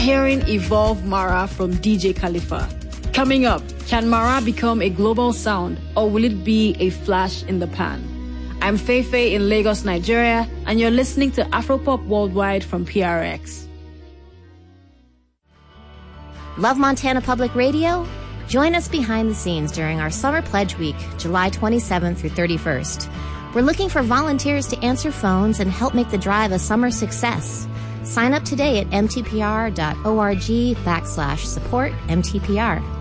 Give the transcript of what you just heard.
Hearing Evolve Mara from DJ Khalifa. Coming up, can Mara become a global sound or will it be a flash in the pan? I'm Feifei in Lagos, Nigeria, and you're listening to Afropop Worldwide from PRX. Love Montana Public Radio? Join us behind the scenes during our Summer Pledge Week, July 27th through 31st. We're looking for volunteers to answer phones and help make the drive a summer success. Sign up today at mtpr.org/support MTPR.